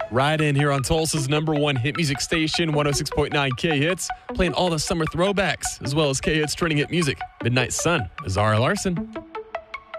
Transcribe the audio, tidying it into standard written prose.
Right in here on Tulsa's #1 hit music station, 106.9 K-Hits, playing all the summer throwbacks, as well as K-Hits trending hit music. Midnight Sun, Zara Larson.